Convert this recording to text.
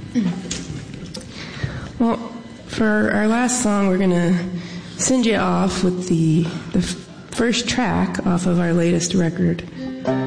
Well, for our last song, we're going to send you off with the first track off of our latest record.